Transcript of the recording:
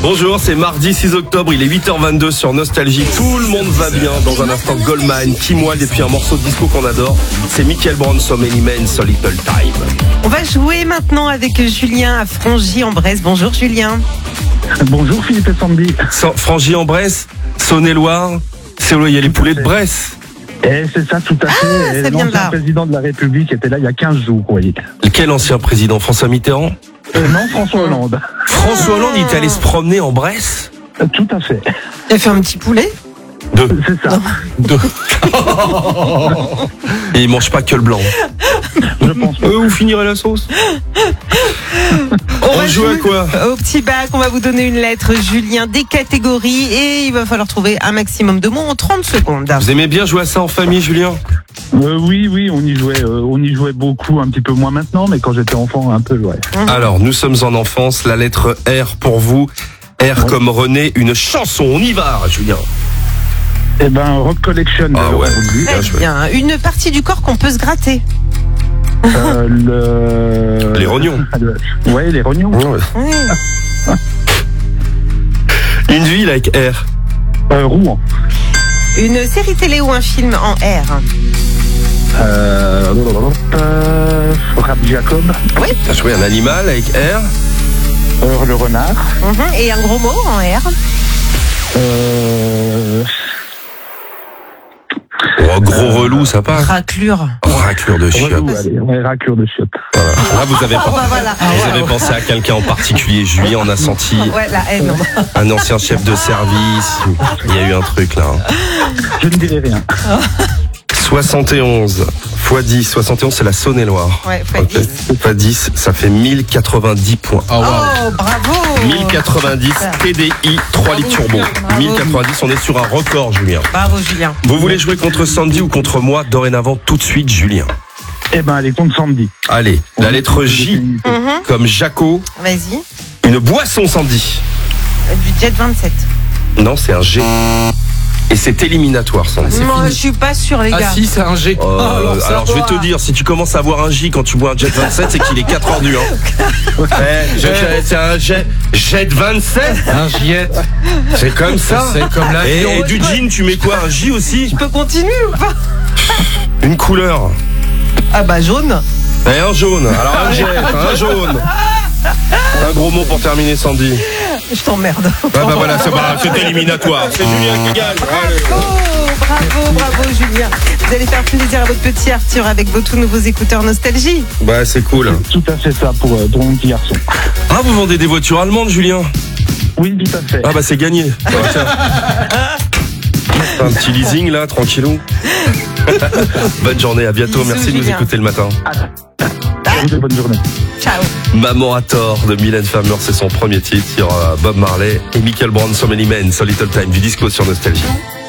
Bonjour, c'est mardi 6 octobre, il est 8h22 sur Nostalgie. Tout le monde va bien. Dans un instant, Goldman, Kim Wilde et puis un morceau de disco qu'on adore. C'est Michael Brown, So Many Men, So Little Time. On va jouer maintenant avec Julien à Frangy-en-Bresse. Bonjour Julien. Bonjour Philippe et Sandy. Frangy-en-Bresse, Saône-et-Loire, c'est où il y a les poulets de Bresse. Et c'est ça, tout à fait. ça vient de là. L'ancien président de la République était là il y a 15 jours, vous voyez. Quel ancien président? François Mitterrand? Non, François Hollande. François Hollande, il est allé se promener en Bresse? Tout à fait. Il a fait un petit poulet. C'est ça. Et il mange pas que le blanc. Je pense pas. Vous finirez la sauce. On joue à quoi? Au petit bac, on va vous donner une lettre, Julien, des catégories, et il va falloir trouver un maximum de mots en 30 secondes. Vous aimez bien jouer à ça en famille, Julien? Oui, on y jouait beaucoup, un petit peu moins maintenant, mais quand j'étais enfant, un peu, ouais. Alors, nous sommes en enfance, la lettre R pour vous. R comme René, une chanson, on y va, Julien. Eh ben, Rock Collection. Ah ouais, bien Très joué. bien. Une partie du corps qu'on peut se gratter. Les rognons. Ouais, les rognons. Ouais. Oui. Une ville avec R. Rouen. Une série télé ou un film en R. Rap Jacob. Oui. T'as joué un animal avec R. Le renard. Et un gros mot en R. Oh, gros relou, ça passe. Raclure. Raclure de chiottes. Relou, allez, ouais, raclure de chiottes. Voilà. Là, vous avez, Voilà. vous avez pensé à quelqu'un en particulier. Julien, on a senti Ouais, la haine. un ancien chef de service. Il y a eu un truc là. Je ne dirai rien. 71 x 10. 71, c'est la Saône-et-Loire. Ouais, fois 10. Fois 10, ça fait 1090 points. Oh, bravo. 1090 TDI 3 litres turbo. 1090, on est sur un record, Julien. Bravo, Julien. Vous voulez jouer contre Sandy ou contre moi? Dorénavant, tout de suite, Julien. Eh ben, allez, contre Sandy. Allez, la lettre J comme Jaco. Vas-y. Une boisson, Sandy. Du Jet 27. Non, c'est un G. Et c'est éliminatoire, Sandy. Moi, je suis pas sûre, les gars. Ah si, c'est un G. Alors je vais te dire, si tu commences à avoir un J quand tu bois un Jet 27, c'est qu'il est 4h du c'est un Jet 27. Un Jet. C'est comme ça. C'est comme l'avion. Et du jean, tu mets quoi? Un J aussi? Je peux continuer ou pas? Une couleur. Ah bah jaune. Et un jaune. Alors un Jet, un jaune. Un gros mot pour terminer, Sandy. Je t'emmerde. Ah bah voilà, c'est éliminatoire. C'est Julien qui gagne. Allez. Bravo Julien. Vous allez faire plaisir à votre petit Arthur avec vos tout nouveaux écouteurs Nostalgie. Bah c'est cool. Tout à fait ça pour mon petit garçon. Ah, vous vendez des voitures allemandes, Julien? Oui, tout à fait. Ah bah c'est gagné. Ah, tiens. Un petit leasing là, tranquillou. Bonne journée, à bientôt. Bisous, Merci de nous Julien. écouter le matin. Bonne journée. Ciao. Maman a tort de Mylène Farmer, c'est son premier titre. Il y aura Bob Marley et Michael Brown, So Many Men, So Little Time, du disco sur Nostalgie.